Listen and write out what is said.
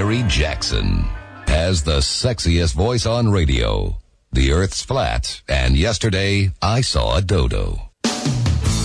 Jerry Jackson has the sexiest voice on radio. The Earth's flat, and yesterday I saw a dodo.